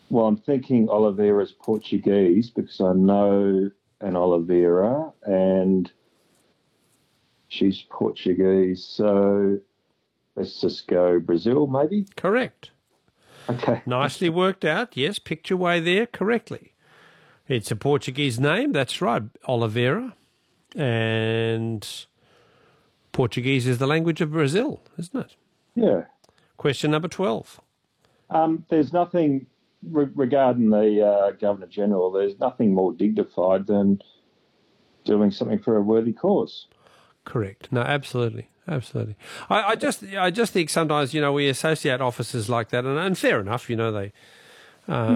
Well, I'm thinking Oliveira's Portuguese because I know an Oliveira and she's Portuguese. So let's just go Brazil, maybe. Correct. Okay. Nicely worked out. Yes, picked your way there correctly. It's a Portuguese name. That's right, Oliveira. And Portuguese is the language of Brazil, isn't it? Yeah. Question number 12. There's nothing regarding the Governor General. There's nothing more dignified than doing something for a worthy cause. Correct. No, absolutely. Absolutely. I just think sometimes, we associate officers like that, and fair enough, they